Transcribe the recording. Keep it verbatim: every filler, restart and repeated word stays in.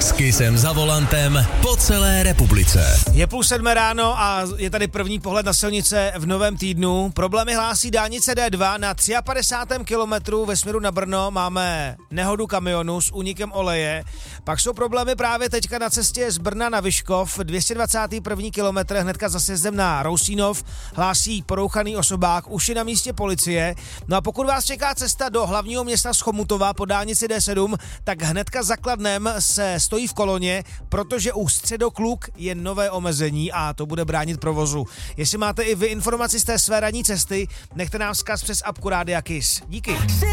S Kissem za volantem po celé republice. Je půl sedmé ráno a je tady první pohled na silnice v novém týdnu. Problémy hlásí dálnice D dva na padesátém třetím kilometru ve směru na Brno. Máme nehodu kamionu s únikem oleje. Pak jsou problémy právě teďka na cestě z Brna na Vyškov. dvě stě dvacátý první kilometr hnedka za sjezdem na Rousínov. Hlásí porouchaný osobák, už je na místě policie. No a pokud vás čeká cesta do hlavního města z Chomutova po dálnici D sedm, tak hnedka za Kladnem se stojí v koloně, protože u Středokluk je nové omezení a to bude bránit provozu. Jestli máte i vy informaci z té své ranní cesty, nechte nám vzkaz přes apku Rádia Kiss. Díky.